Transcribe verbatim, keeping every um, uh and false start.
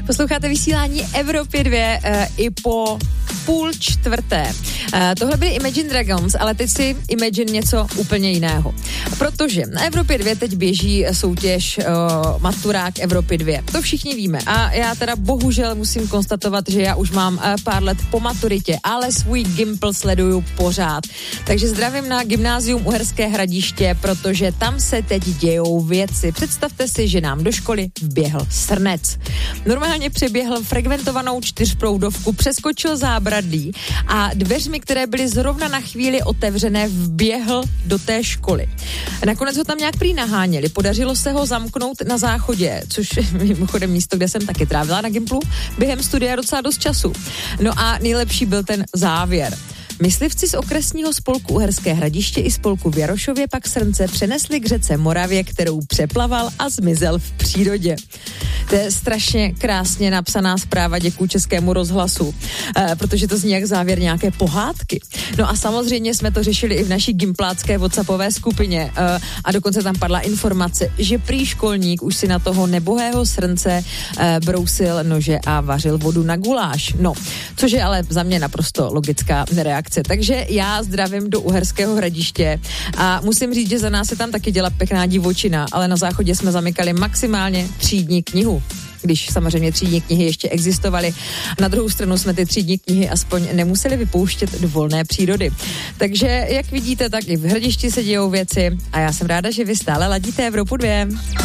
Posloucháte vysílání Evropy dvě uh, i po půl čtvrté. Uh, tohle byly Imagine Dragons, ale teď si Imagine něco úplně jiného. Protože na Evropě dvě teď běží soutěž uh, Maturák Evropy dvě. To všichni víme. A já teda bohužel musím konstatovat, že já už mám uh, pár let po maturitě, ale svůj Gimpl sleduju pořád. Takže zdravím na Gymnázium Uherské Hradiště, protože tam se teď dějou věci. Představte si, že nám do školy vběhl srnec. Normálně přeběhl frekventovanou čtyřproudovku, přeskočil zábradlí a dveřmi, které byly zrovna na chvíli otevřené, vběhl do té školy. Nakonec ho tam nějak prý naháněli. Podařilo se ho zamknout na záchodě, což je mimochodem místo, kde jsem taky trávila na Gimplu během studia docela dost času. No a nejlepší byl ten závěr. Myslivci z okresního spolku Uherské Hradiště i spolku v Jarošově pak srnce přenesli k řece Moravě, kterou přeplaval a zmizel v přírodě. To je strašně krásně napsaná zpráva, děkuji Českému rozhlasu, eh, protože to zní jak závěr nějaké pohádky. No a samozřejmě jsme to řešili i v naší gimplácké WhatsAppové skupině eh, a dokonce tam padla informace, že prý školník už si na toho nebohého srnce eh, brousil nože a vařil vodu na guláš. No, což je ale za mě naprosto logická reakce. Takže já zdravím do Uherského Hradiště a musím říct, že za nás se tam taky děla pěkná divočina, ale na záchodě jsme zamykali maximálně třídní knihu, když samozřejmě třídní knihy ještě existovaly. Na druhou stranu jsme ty třídní knihy aspoň nemuseli vypouštět do volné přírody. Takže jak vidíte, tak i v Hradišti se dějou věci a já jsem ráda, že vy stále ladíte Evropu dvě.